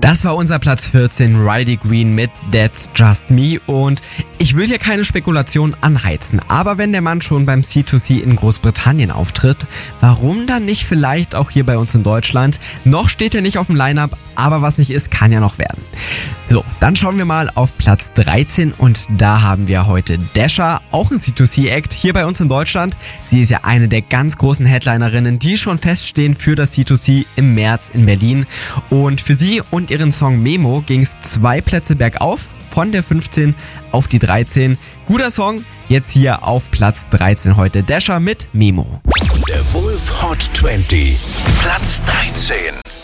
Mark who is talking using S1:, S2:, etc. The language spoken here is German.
S1: Das war unser Platz 14, Riley Green mit That's Just Me, und ich will hier keine Spekulation anheizen, aber wenn der Mann schon beim C2C in Großbritannien auftritt, warum dann nicht vielleicht auch hier bei uns in Deutschland? Noch steht er nicht auf dem Line-Up, aber was nicht ist, kann ja noch werden. So, dann schauen wir mal auf Platz 13 und da haben wir heute Dasha, auch ein C2C-Act hier bei uns in Deutschland. Sie ist ja eine der ganz großen Headlinerinnen, die schon feststehen für das C2C im März in Berlin, und für sie und ihren Song Memo ging es 2 Plätze bergauf, von der 15 auf die 13. Guter Song, jetzt hier auf Platz 13 heute Dasha mit Memo.
S2: Der Wolf Hot 20, Platz 13.